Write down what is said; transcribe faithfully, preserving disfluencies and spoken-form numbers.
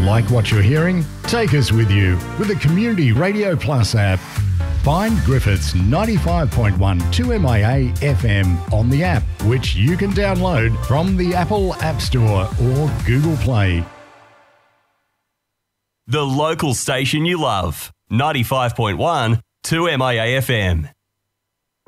Like what you're hearing? Take us with you with the Community Radio Plus app. Find Griffiths ninety-five point one two M I A F M on the app, which you can download from the Apple App Store or Google Play. The local station you love. ninety-five point one two M I A F M.